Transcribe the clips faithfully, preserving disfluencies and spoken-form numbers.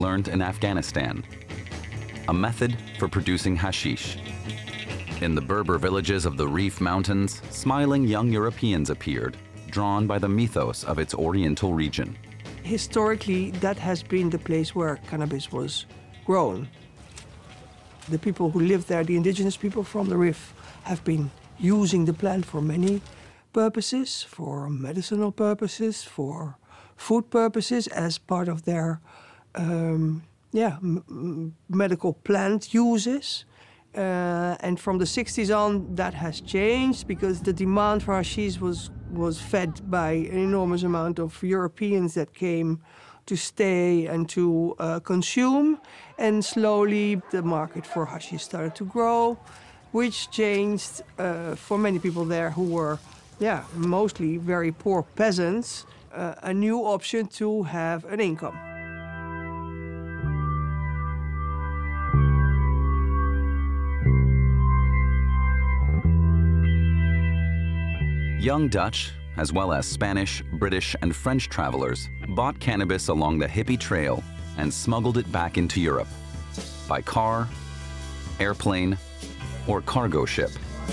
learned in Afghanistan, a method for producing hashish. In the Berber villages of the Rif Mountains, smiling young Europeans appeared, drawn by the mythos of its oriental region. Historically, that has been the place where cannabis was grown. The people who live there, the indigenous people from the Rif, have been using the plant for many purposes, for medicinal purposes, for food purposes, as part of their um, yeah, m medical plant uses. Uh, and from the sixties on, that has changed because the demand for hashish was, was fed by an enormous amount of Europeans that came to stay and to uh, consume. And slowly the market for hashish started to grow, which changed uh, for many people there who were yeah, mostly very poor peasants, uh, a new option to have an income. Young Dutch, as well as Spanish, British, and French travelers, bought cannabis along the hippie trail and smuggled it back into Europe by car, airplane, or cargo ship.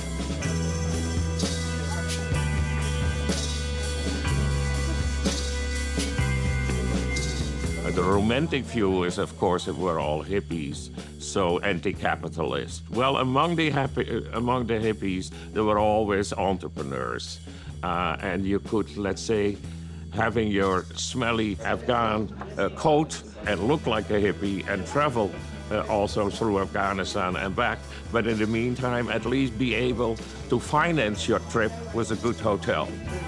The romantic view is, of course, that we're all hippies, so anti-capitalist. Well, among the, happy, among the hippies, there were always entrepreneurs. Uh, and you could, let's say, having your smelly Afghan uh, coat and look like a hippie and travel uh, also through Afghanistan and back. But in the meantime, at least be able to finance your trip with a good hotel.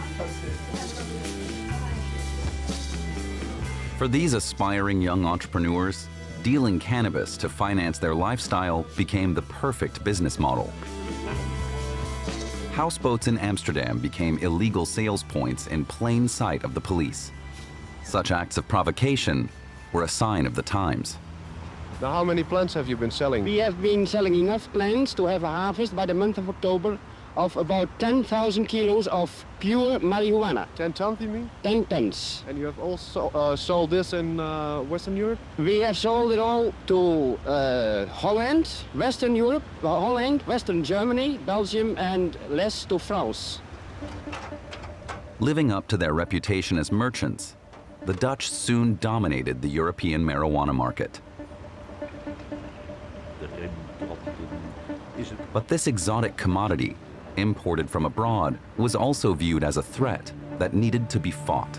For these aspiring young entrepreneurs, dealing cannabis to finance their lifestyle became the perfect business model. Houseboats in Amsterdam became illegal sales points in plain sight of the police. Such acts of provocation were a sign of the times. Now, how many plants have you been selling? We have been selling enough plants to have a harvest by the month of October of about ten thousand kilos of pure marijuana. ten tons, you mean? ten tons. And you have also uh, sold this in uh, Western Europe? We have sold it all to uh, Holland, Western Europe, uh, Holland, Western Germany, Belgium, and less to France. Living up to their reputation as merchants, the Dutch soon dominated the European marijuana market. But this exotic commodity, imported from abroad, was also viewed as a threat that needed to be fought.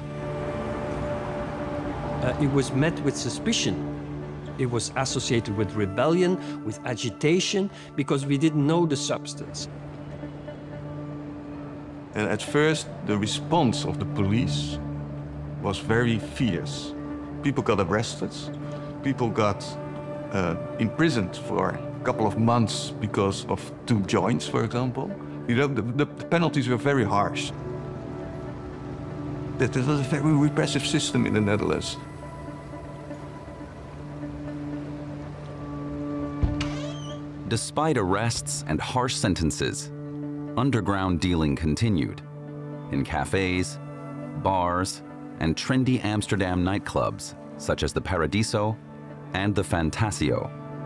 Uh, it was met with suspicion. It was associated with rebellion, with agitation, because we didn't know the substance. And at first, the response of the police was very fierce. People got arrested. People got uh, imprisoned for a couple of months because of two joints, for example. You know, the, the, the penalties were very harsh. That was a very repressive system in the Netherlands. Despite arrests and harsh sentences, underground dealing continued in cafes, bars, and trendy Amsterdam nightclubs, such as the Paradiso and the Fantasio.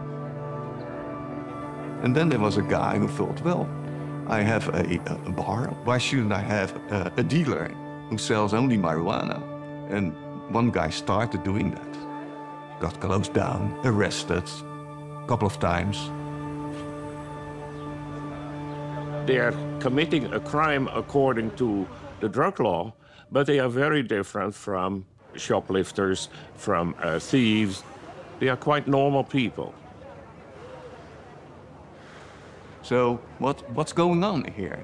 And then there was a guy who thought, well, I have a, a bar, why shouldn't I have a, a dealer who sells only marijuana? And one guy started doing that. Got closed down, arrested a couple of times. They are committing a crime according to the drug law, but they are very different from shoplifters, from uh, thieves. They are quite normal people. So what, what's going on here?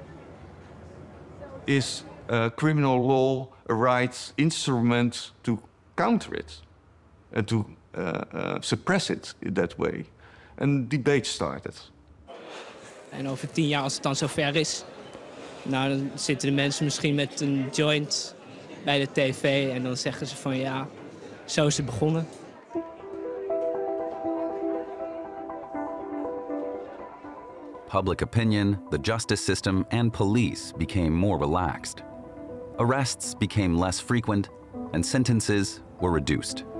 Is uh, criminal law a right instrument to counter it and to uh, uh, suppress it in that way? And debate started. En over tien jaar, als het dan zover is, nou, dan zitten de mensen misschien met een joint bij de tv en dan zeggen ze van ja, zo is het begonnen. Public opinion, the justice system, and police became more relaxed. Arrests became less frequent, and sentences were reduced.